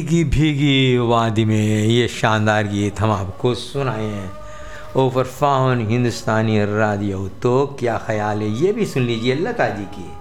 भीगी भीगी वादी में ये शानदार गीत हम आपको सुनाए हैं ओवर फाउन हिंदुस्तानी रेडियो। तो क्या ख्याल है, ये भी सुन लीजिए लता जी की।